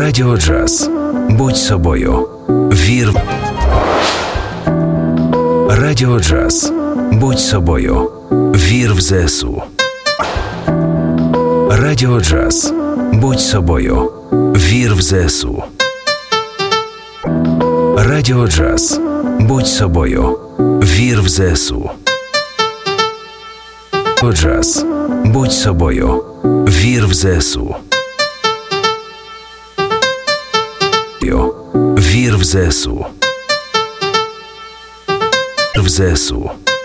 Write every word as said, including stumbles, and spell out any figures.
Радіо Джаз. Будь собою. Вір. Радіо Джаз. Будь собою. Вір в ЗСУ. Радіо Джаз. Будь собою. Вір в ЗСУ. Радіо Джаз. Будь собою. Вір в ЗСУ. Радіо Джаз. Будь собою. Вір в ЗСУ. Вір в ЗСУ. В ЗСУ.